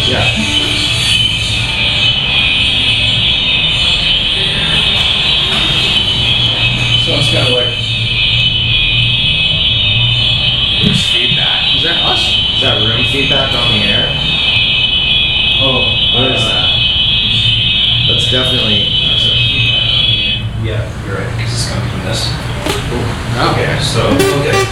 Yeah. So it's kind of like, There's feedback. is that us? Is that room feedback on the air? Oh, What is that? That's definitely. Yeah, you're right, because it's coming from this. Okay, so. Okay.